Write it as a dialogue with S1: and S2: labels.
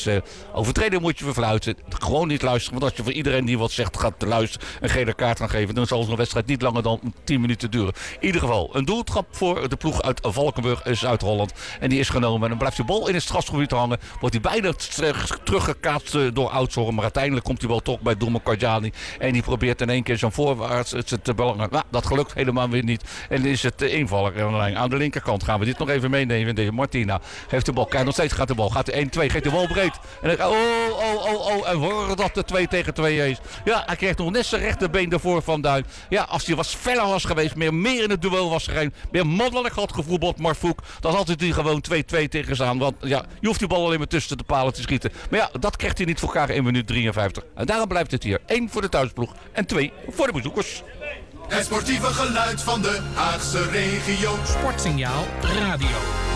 S1: Dus overtreding moet je verfluiten. Gewoon niet luisteren. Want als je voor iedereen die wat zegt gaat luisteren een gele kaart gaan geven, dan zal zo'n wedstrijd niet langer dan 10 minuten duren. In ieder geval een doeltrap voor de ploeg uit Valkenburg, Zuid-Holland. En die is genomen. En dan blijft de bal in het strafgebied hangen. Wordt hij bijna teruggekaatst door Oudshoorn. Maar uiteindelijk komt die bal toch bij Doelman Karjani. En die probeert in één keer zo'n voorwaarts te belangen. Nou, dat gelukt helemaal weer niet. En dan is het invaller aan de linkerkant. Gaan we dit nog even meenemen. Deze Martina heeft de bal. Kijk, nog steeds gaat de bal. Gaat de 1-2. Geeft de bal breed. En dan en wordt dat de 2-2 is. Ja, hij kreeg nog net zijn rechterbeen ervoor van Duin. Ja, als hij wat feller was geweest. Meer in het duel was gegaan. Meer mannelijk had gevoetbald Marfouk. Dan had hij gewoon 2-2 tegen zijn aan. Want ja, je hoeft die bal alleen maar tussen de palen te schieten. Maar ja, dat krijgt hij niet voor elkaar in minuut 53. En daarom blijft het hier. 1 voor de thuisploeg en 2 voor de bezoekers.
S2: Het sportieve geluid van de Haagse regio.
S3: Sportsignaal Radio.